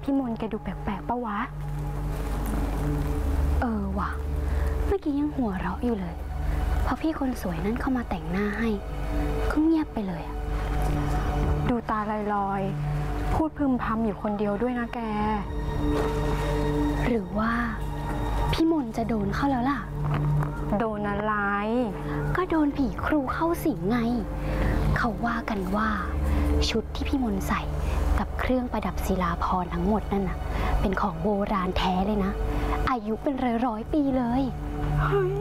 พี่มนแกดูแปลกๆปะวะว่ะเมื่อกี้ยังหัวเราะอยู่เลยพอพี่คนสวยนั้นเข้ามาแต่งหน้าให้ก็เงียบไปเลยอะดูตาลอยๆพูดพึมพำอยู่คนเดียวด้วยนะแกหรือว่าพี่มนจะโดนเข้าแล้วล่ะโดนอะไรก็โดนผีครูเข้าสิงไงเขาว่ากันว่าชุดที่พี่มนใส่กับเครื่องประดับศิลาภรณ์ทั้งหมดนั่นน่ะเป็นของโบราณแท้เลยนะอายุเป็นร้อยๆปีเลย